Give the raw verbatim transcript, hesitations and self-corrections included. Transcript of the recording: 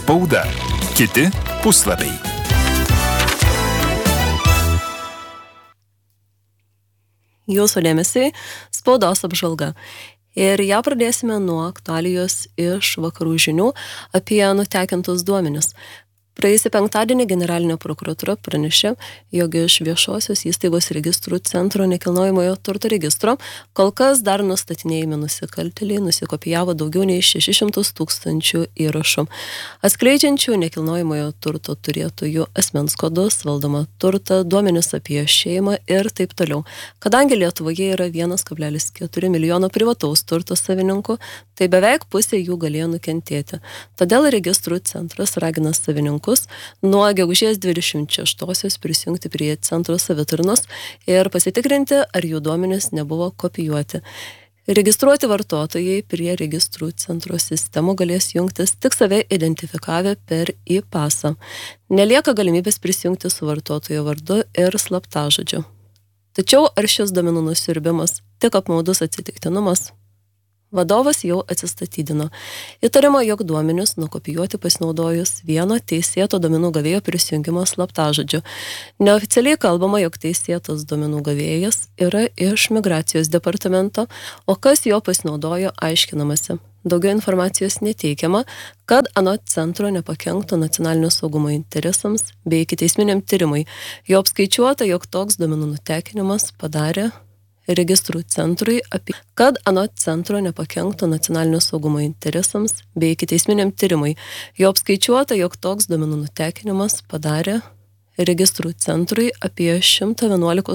Spauda. Kiti puslapiai. Jūsų dėmesiui spaudos apžvalga. Ir ją pradėsime nuo aktualijos iš vakarų žinių apie nutekintus duomenis. Praėjusį penktadienį generalinė prokuratūra pranešė, jog iš viešosios įstaigos registrų centro nekilnojamojo turto registro kol kas dar nustatinėjami nusikaltėliai nusikopijavo daugiau nei šešis šimtus tūkstančių įrašų, atskleidžiančių nekilnojamojo turto turėtojų asmens kodus, valdomą turtą, duomenis apie šeimą ir taip toliau. Kadangi Lietuvoje yra vienas kablelis keturi milijono privataus turto savininkų, tai beveik pusė jų galėjo nukentėti. Todėl registrų centras ragina savininkus nuo gegužės dvidešimt šeštosios prisijungti prie centro savitarnos ir pasitikrinti, ar jų duomenys nebuvo kopijuoti. Registruoti vartotojai prie registrų centro sistemų galės jungtis tik save identifikavę per e-pasą. Nelieka galimybės prisijungti su vartotojo vardu ir slaptažodžiu. Tačiau ar šis duomenų nusiurbimas tik apmaudus atsitiktinumas? Vadovas jau atsistatydino. Įtariama, jog duomenis nukopijuoti pasinaudojus vieno teisėto duomenų gavėjo prisijungimo slaptažodžiu. Neoficialiai kalbama, jog teisėtas duomenų gavėjas yra iš migracijos departamento, o kas jo pasinaudojo aiškinamasi. Daugiau informacijos neteikiama, kad anot centro nepakenktų nacionalinio saugumo interesams bei ikiteisminiam tyrimui. Jo apskaičiuota, jog toks duomenų nutekinimas padarė registrų centrui, apie, kad anot centro nepakenktų nacionalinio saugumo interesams bei ikiteisminiam tyrimui. Jo apskaičiuota, jog toks duomenų nutekinimas padarė registrų centrui apie šimtą vienuolika